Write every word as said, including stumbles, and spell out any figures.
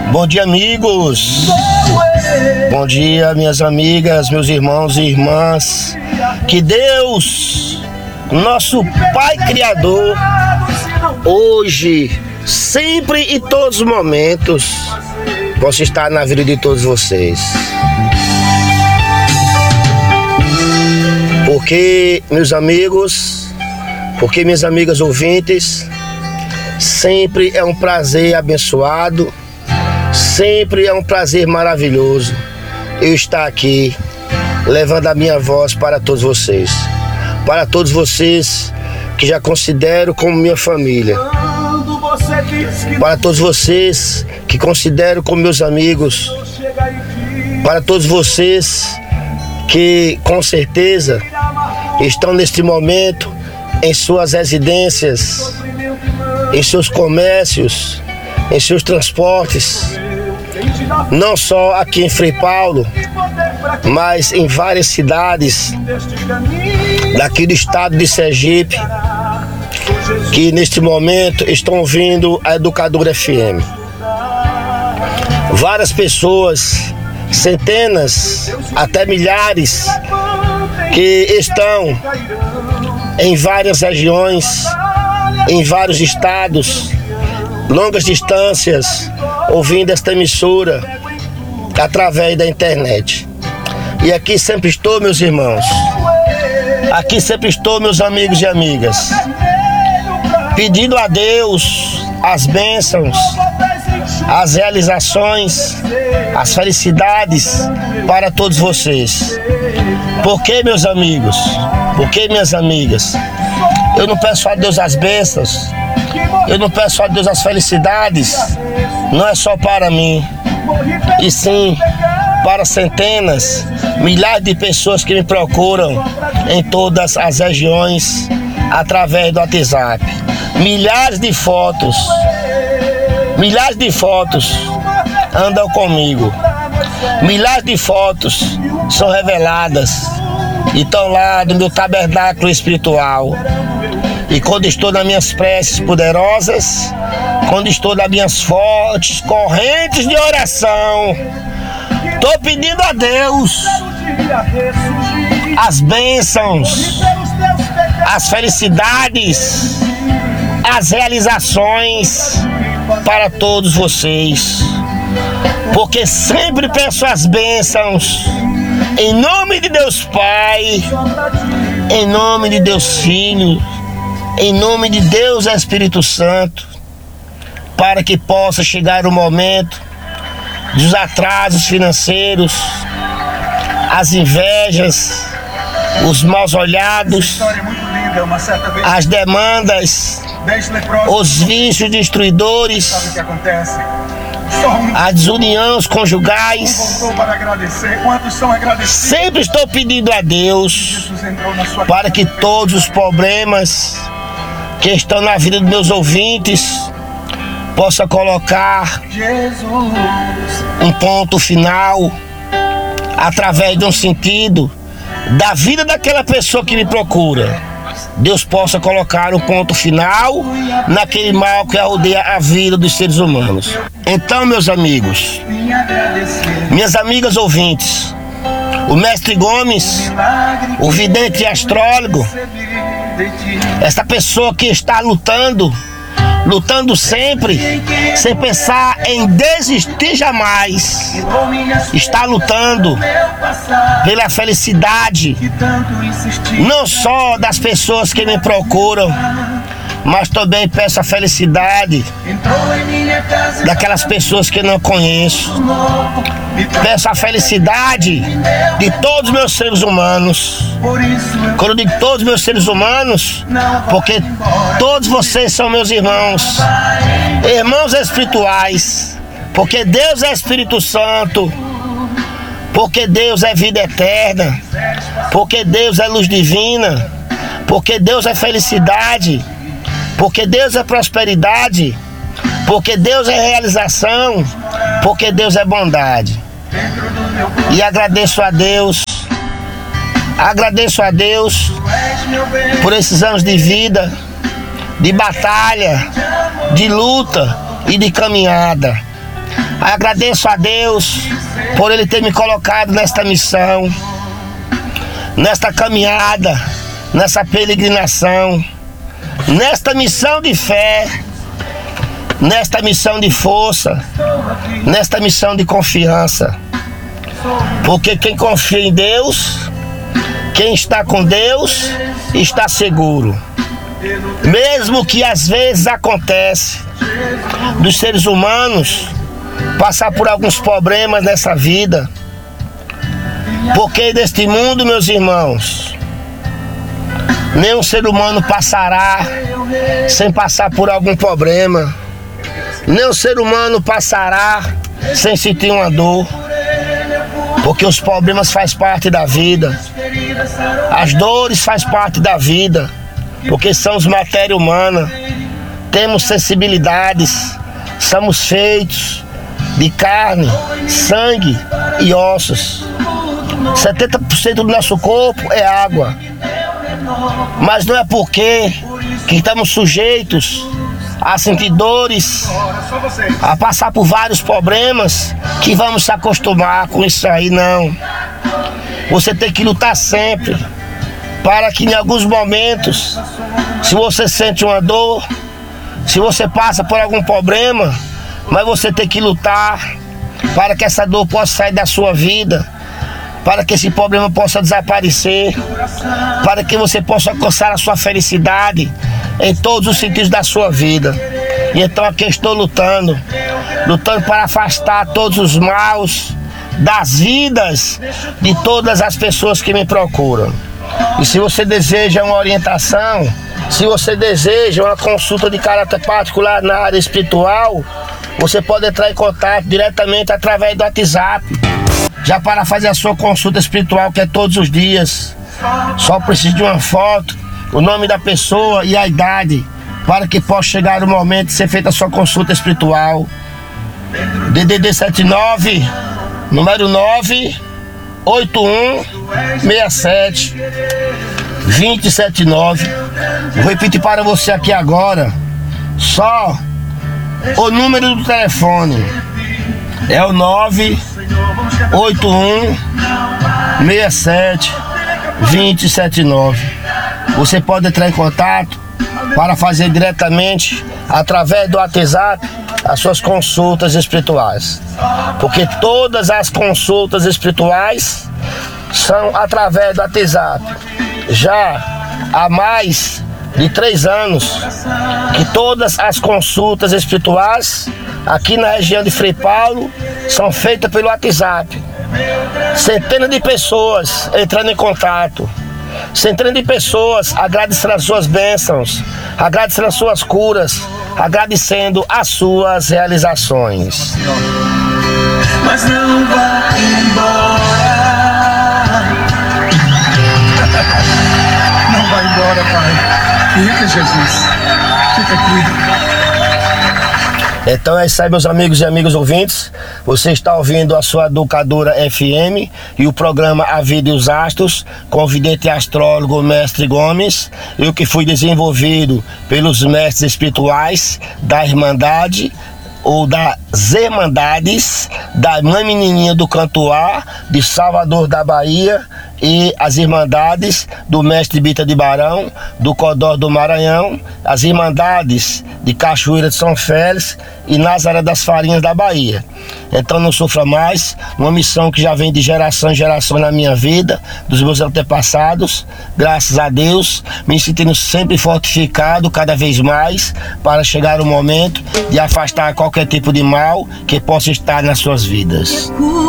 Bom dia, amigos. Bom dia, minhas amigas, meus irmãos e irmãs. Que Deus, nosso Pai Criador, hoje, sempre e todos os momentos, possa estar na vida de todos vocês. Porque, meus amigos, porque minhas amigas ouvintes, sempre é um prazer abençoado, sempre é um prazer maravilhoso eu estar aqui levando a minha voz para todos vocês, para todos vocês que já considero como minha família, para todos vocês que considero como meus amigos, para todos vocês que com certeza estão neste momento em suas residências, em seus comércios, em seus transportes, não só aqui em Frei Paulo, mas em várias cidades daqui do estado de Sergipe, que neste momento estão ouvindo a Educadora F M. Várias pessoas, centenas, até milhares, que estão em várias regiões, em vários estados, longas distâncias, ouvindo esta emissora através da internet. E aqui sempre estou, meus irmãos, aqui sempre estou, meus amigos e amigas, pedindo a Deus as bênçãos, as realizações, as felicidades para todos vocês. Por que, meus amigos? Por que, minhas amigas? Eu não peço a Deus as bênçãos, eu não peço a Deus as felicidades, não é só para mim, e sim para centenas, milhares de pessoas que me procuram em todas as regiões através do WhatsApp. Milhares de fotos, milhares de fotos andam comigo, milhares de fotos são reveladas e estão lá no meu tabernáculo espiritual. E quando estou nas minhas preces poderosas, quando estou nas minhas fortes correntes de oração, estou pedindo a Deus as bênçãos, as felicidades, as realizações para todos vocês. Porque sempre peço as bênçãos em nome de Deus Pai, em nome de Deus Filho, em nome de Deus Espírito Santo, para que possa chegar o momento dos atrasos financeiros, as invejas, os maus olhados, as demandas, os vícios destruidores, as desuniões conjugais. Sempre estou pedindo a Deus para que todos os problemas que estão na vida dos meus ouvintes possa colocar um ponto final através de um sentido da vida daquela pessoa que me procura. Deus possa colocar um ponto final naquele mal que rodeia a vida dos seres humanos. Então, meus amigos, minhas amigas ouvintes, o mestre Gomes, o vidente e astrólogo, essa pessoa que está lutando, lutando sempre, sem pensar em desistir jamais, está lutando pela felicidade, não só das pessoas que me procuram, mas também peço a felicidade daquelas pessoas que não conheço. Peço a felicidade de todos os meus seres humanos. Quando eu digo todos os meus seres humanos, porque todos vocês são meus irmãos, irmãos espirituais, porque Deus é Espírito Santo, porque Deus é vida eterna, porque Deus é luz divina, porque Deus é felicidade, porque Deus é prosperidade, porque Deus é realização, porque Deus é bondade. E agradeço a Deus, agradeço a Deus por esses anos de vida, de batalha, de luta e de caminhada. Agradeço a Deus por Ele ter me colocado nesta missão, nesta caminhada, nessa peregrinação, nesta missão de fé, nesta missão de força, nesta missão de confiança. Porque quem confia em Deus, quem está com Deus, está seguro. Mesmo que às vezes acontece dos seres humanos passar por alguns problemas nessa vida, porque neste mundo, meus irmãos, nenhum ser humano passará sem passar por algum problema. Nenhum ser humano passará sem sentir uma dor, porque os problemas fazem parte da vida, as dores fazem parte da vida, porque somos matéria humana, temos sensibilidades, somos feitos de carne, sangue e ossos. setenta por cento do nosso corpo é água, mas não é porque que estamos sujeitos a sentir dores, a passar por vários problemas, que vamos se acostumar com isso aí, não. Você tem que lutar sempre, para que em alguns momentos, se você sente uma dor, se você passa por algum problema, mas você tem que lutar para que essa dor possa sair da sua vida, para que esse problema possa desaparecer, para que você possa alcançar a sua felicidade em todos os sentidos da sua vida. E então aqui estou lutando, lutando para afastar todos os maus das vidas de todas as pessoas que me procuram. E se você deseja uma orientação, se você deseja uma consulta de caráter particular na área espiritual, você pode entrar em contato diretamente através do WhatsApp, já para fazer a sua consulta espiritual, que é todos os dias. Só precisa de uma foto, o nome da pessoa e a idade, para que possa chegar o momento de ser feita a sua consulta espiritual. D D D setenta e nove, número nove oito um seis sete dois zero sete nove. Vou repetir para você aqui agora, só o número do telefone é o nove oito um seis sete dois zero sete nove. Você pode entrar em contato para fazer diretamente através do WhatsApp as suas consultas espirituais, porque todas as consultas espirituais são através do WhatsApp. Já há mais de três anos que todas as consultas espirituais aqui na região de Frei Paulo são feitas pelo WhatsApp. Centenas de pessoas entrando em contato, centenas de pessoas agradecendo as suas bênçãos, agradecendo as suas curas, agradecendo as suas realizações. Mas não vai embora. Não vai embora, Pai. Fica, Jesus. Fica aqui. Então é isso aí, meus amigos e amigos ouvintes. Você está ouvindo a sua Educadora F M e o programa A Vida e os Astros, com o vidente e astrólogo Mestre Gomes, e o que foi desenvolvido pelos mestres espirituais da Irmandade ou das Irmandades da Mãe Menininha do Cantuá, de Salvador da Bahia, e as Irmandades do Mestre Bita de Barão, do Codó do Maranhão, as Irmandades de Cachoeira de São Félix e Nazaré das Farinhas da Bahia. Então não sofra mais, uma missão que já vem de geração em geração na minha vida, dos meus antepassados, graças a Deus, me sentindo sempre fortificado cada vez mais, para chegar o momento de afastar qualquer tipo de mal que possa estar nas suas vidas.